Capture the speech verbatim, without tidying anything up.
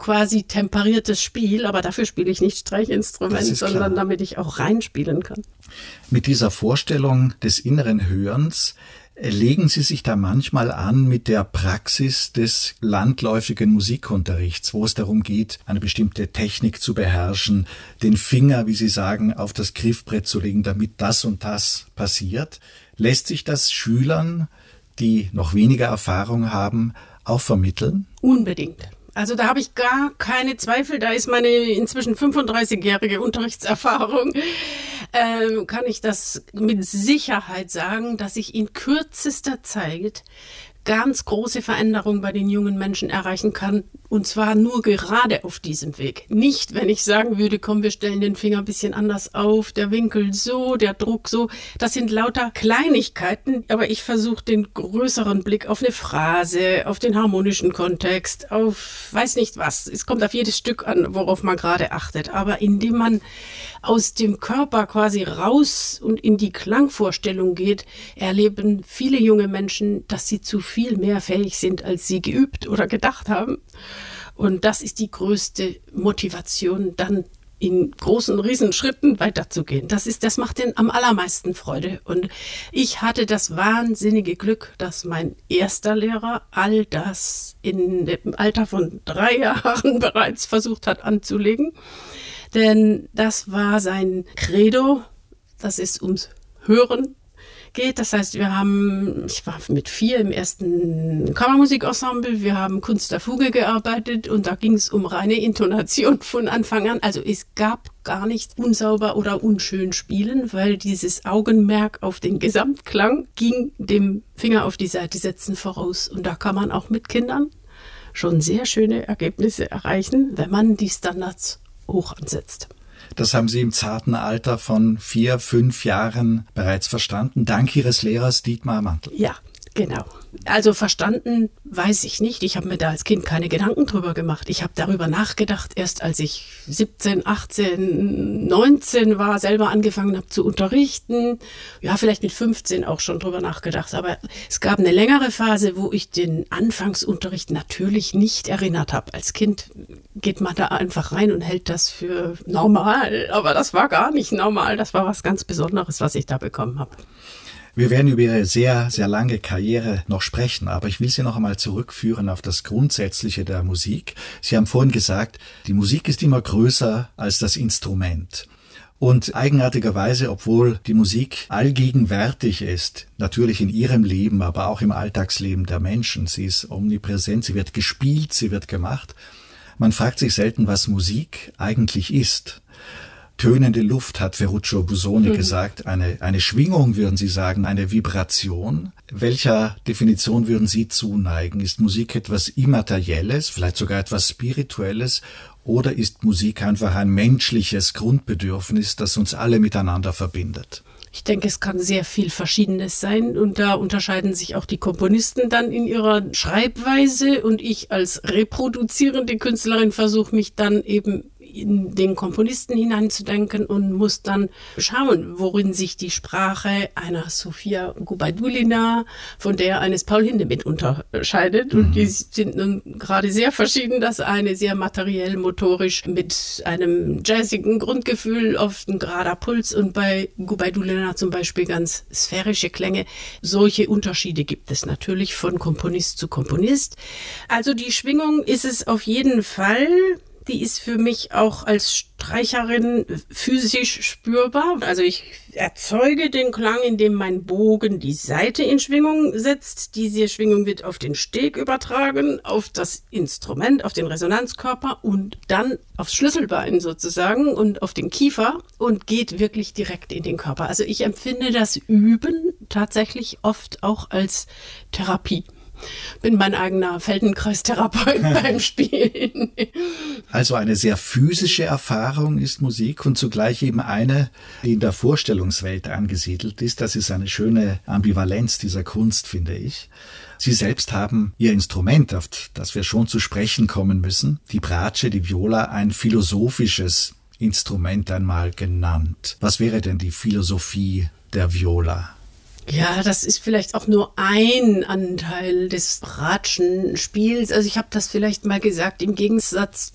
quasi temperiertes Spiel, aber dafür spiele ich nicht Streichinstrument, sondern damit ich auch reinspielen kann. Mit dieser Vorstellung des inneren Hörens legen Sie sich da manchmal an mit der Praxis des landläufigen Musikunterrichts, wo es darum geht, eine bestimmte Technik zu beherrschen, den Finger, wie Sie sagen, auf das Griffbrett zu legen, damit das und das passiert. Lässt sich das Schülern, die noch weniger Erfahrung haben, auch vermitteln? Unbedingt. Also da habe ich gar keine Zweifel, da ist meine inzwischen fünfunddreißigjährige Unterrichtserfahrung, ähm, kann ich das mit Sicherheit sagen, dass ich in kürzester Zeit ganz große Veränderungen bei den jungen Menschen erreichen kann. Und zwar nur gerade auf diesem Weg. Nicht, wenn ich sagen würde, komm, wir stellen den Finger ein bisschen anders auf, der Winkel so, der Druck so. Das sind lauter Kleinigkeiten, aber ich versuche den größeren Blick auf eine Phrase, auf den harmonischen Kontext, auf weiß nicht was. Es kommt auf jedes Stück an, worauf man gerade achtet. Aber indem man aus dem Körper quasi raus und in die Klangvorstellung geht, erleben viele junge Menschen, dass sie zu viel mehr fähig sind, als sie geübt oder gedacht haben. Und das ist die größte Motivation, dann in großen Riesenschritten weiterzugehen. Das ist, das macht denen am allermeisten Freude. Und ich hatte das wahnsinnige Glück, dass mein erster Lehrer all das in dem Alter von drei Jahren bereits versucht hat anzulegen. Denn das war sein Credo, dass es ums Hören geht. Das heißt, wir haben, ich war mit vier im ersten Kammermusikensemble, wir haben Kunst der Fuge gearbeitet und da ging es um reine Intonation von Anfang an. Also es gab gar nicht unsauber oder unschön spielen, weil dieses Augenmerk auf den Gesamtklang ging dem Finger auf die Seite setzen voraus. Und da kann man auch mit Kindern schon sehr schöne Ergebnisse erreichen, wenn man die Standards hoch ansetzt. Das haben Sie im zarten Alter von vier, fünf Jahren bereits verstanden, dank Ihres Lehrers Dietmar Mantl. Ja, genau. Also verstanden weiß ich nicht. Ich habe mir da als Kind keine Gedanken drüber gemacht. Ich habe darüber nachgedacht, erst als ich siebzehn, achtzehn, neunzehn war, selber angefangen habe zu unterrichten. Ja, vielleicht mit fünfzehn auch schon drüber nachgedacht. Aber es gab eine längere Phase, wo ich den Anfangsunterricht natürlich nicht erinnert habe. Als Kind geht man da einfach rein und hält das für normal. Aber das war gar nicht normal. Das war was ganz Besonderes, was ich da bekommen habe. Wir werden über Ihre sehr, sehr lange Karriere noch sprechen, aber ich will Sie noch einmal zurückführen auf das Grundsätzliche der Musik. Sie haben vorhin gesagt, die Musik ist immer größer als das Instrument. Und eigenartigerweise, obwohl die Musik allgegenwärtig ist, natürlich in Ihrem Leben, aber auch im Alltagsleben der Menschen, sie ist omnipräsent, sie wird gespielt, sie wird gemacht. Man fragt sich selten, was Musik eigentlich ist. Tönende Luft, hat Ferruccio Busoni mhm. gesagt. Eine, eine Schwingung, würden Sie sagen, eine Vibration. Welcher Definition würden Sie zuneigen? Ist Musik etwas Immaterielles, vielleicht sogar etwas Spirituelles? Oder ist Musik einfach ein menschliches Grundbedürfnis, das uns alle miteinander verbindet? Ich denke, es kann sehr viel Verschiedenes sein und da unterscheiden sich auch die Komponisten dann in ihrer Schreibweise und ich als reproduzierende Künstlerin versuche mich dann eben in den Komponisten hineinzudenken und muss dann schauen, worin sich die Sprache einer Sofia Gubaidulina von der eines Paul Hindemith unterscheidet. Mhm. Und die sind nun gerade sehr verschieden. Das eine sehr materiell, motorisch mit einem jazzigen Grundgefühl, oft ein gerader Puls und bei Gubaidulina zum Beispiel ganz sphärische Klänge. Solche Unterschiede gibt es natürlich von Komponist zu Komponist. Also die Schwingung ist es auf jeden Fall. Die ist für mich auch als Streicherin physisch spürbar. Also ich erzeuge den Klang, indem mein Bogen die Saite in Schwingung setzt. Diese Schwingung wird auf den Steg übertragen, auf das Instrument, auf den Resonanzkörper und dann aufs Schlüsselbein sozusagen und auf den Kiefer und geht wirklich direkt in den Körper. Also ich empfinde das Üben tatsächlich oft auch als Therapie. Bin mein eigener Feldenkreistherapeut beim Spielen. Also eine sehr physische Erfahrung ist Musik und zugleich eben eine, die in der Vorstellungswelt angesiedelt ist. Das ist eine schöne Ambivalenz dieser Kunst, finde ich. Sie selbst haben Ihr Instrument, auf das wir schon zu sprechen kommen müssen, die Bratsche, die Viola, ein philosophisches Instrument einmal genannt. Was wäre denn die Philosophie der Viola? Ja, das ist vielleicht auch nur ein Anteil des Bratschenspiels. Also ich habe das vielleicht mal gesagt, im Gegensatz